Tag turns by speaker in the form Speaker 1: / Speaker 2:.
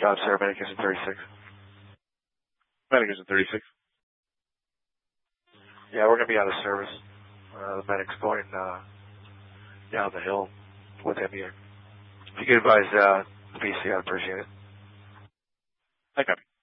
Speaker 1: Job, sir. Medic is in 36.
Speaker 2: Medic is in 36.
Speaker 1: Yeah, we're going to be out of service. The medic's going down the hill with him here. If you could advise the BC, I'd appreciate it.
Speaker 2: I copy.